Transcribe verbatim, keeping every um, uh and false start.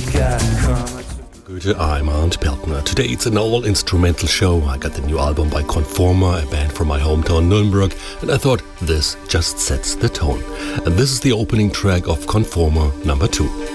Goethe, I'm Arndt Peltner. Today it's an all-instrumental show. I got the new album by Conformer, a band from my hometown Nuremberg, and I thought this just sets the tone. And this is the opening track of Conformer number two.